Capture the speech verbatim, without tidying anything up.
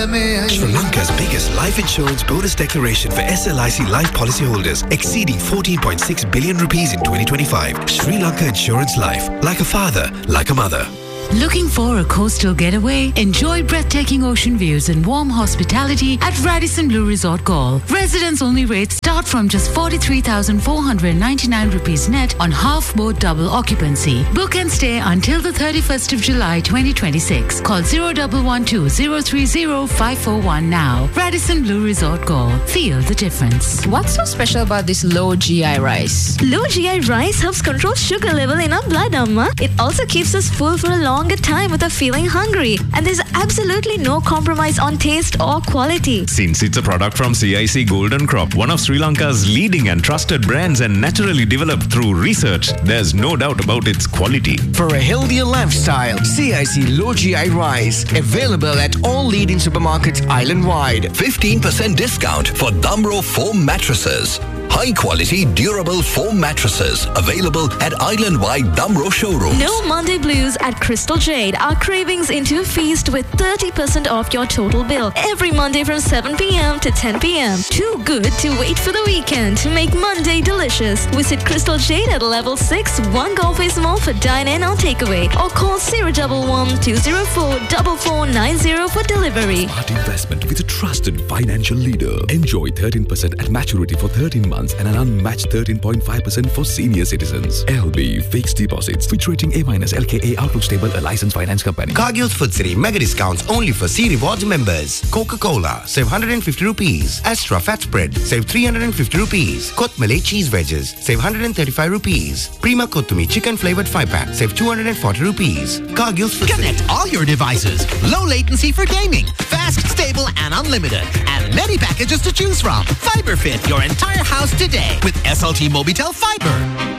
Sri Lanka's biggest life insurance bonus declaration for S L I C life policyholders, exceeding fourteen point six billion rupees in twenty twenty-five. Sri Lanka Insurance Life. Like a father, like a mother. Looking for a coastal getaway? Enjoy breathtaking ocean views and warm hospitality at Radisson Blu Resort Galle. Residents-only rates start from just forty-three thousand four hundred ninety-nine rupees net on half-boat double occupancy. Book and stay until the thirty-first of July twenty twenty-six. Call zero one one two zero three zero five four one now. Radisson Blu Resort Galle. Feel the difference. What's so special about this low G I rice? Low G I rice helps control sugar level in our blood, Amma. It also keeps us full for a longer time without feeling hungry. And there's absolutely no compromise on taste or quality. Since it's a product from C I C Golden Crop, one of Sri Lanka's leading and trusted brands and naturally developed through research, there's no doubt about its quality. For a healthier lifestyle, C I C Low G I Rice. Available at all leading supermarkets island-wide. fifteen percent discount for Damro foam mattresses. High quality, durable foam mattresses available at island-wide Damro showrooms. No Monday blues at Crystal Jade. Our cravings into a feast with thirty percent off your total bill. Every Monday from seven p.m. to ten p.m. Too good to wait for the weekend to make Monday delicious. Visit Crystal Jade at level six, One Golfways Mall for dine-in or takeaway. Or call zero one one two zero four four four nine zero for delivery. Smart investment with a trusted financial leader. Enjoy thirteen percent at maturity for thirteen months and an unmatched thirteen point five percent for senior citizens. L B Fixed Deposits. Fitch rating A minus L K A Outlook Stable, a licensed finance company. Cargill's Food City mega discounts only for C Rewards members. Coca-Cola save one hundred fifty rupees. Astra fat spread save three hundred fifty rupees. Kotmale cheese wedges save one hundred thirty-five rupees. Prima Kottumi chicken flavored five pack save two hundred forty rupees. Cargill's Food Connect City. all your devices. Low latency for gaming. Fast, stable and unlimited. And many packages to choose from. FiberFit your entire house today with S L T Mobitel Fiber.